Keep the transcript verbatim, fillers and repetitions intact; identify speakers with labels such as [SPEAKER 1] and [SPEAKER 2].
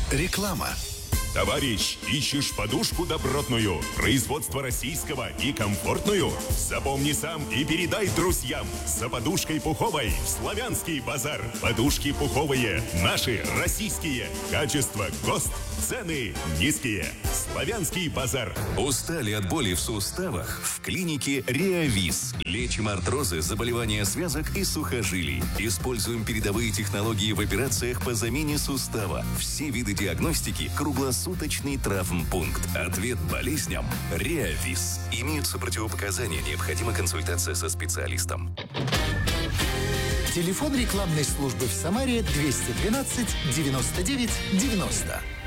[SPEAKER 1] Реклама.
[SPEAKER 2] Товарищ, ищешь подушку добротную, производство российского и комфортную? Запомни сам и передай друзьям. За подушкой пуховой в Славянский базар. Подушки пуховые, наши, российские. Качество, ГОСТ, цены низкие. Славянский базар.
[SPEAKER 3] Устали от боли в суставах? В клинике Реавис. Лечим артрозы, заболевания связок и сухожилий. Используем передовые технологии в операциях по замене сустава. Все виды диагностики. Круглосуточный травмпункт. Ответ болезням. Реавис. Имеются противопоказания. Необходима консультация со специалистом.
[SPEAKER 1] Телефон рекламной службы в Самаре двести двенадцать девяносто девять девяносто.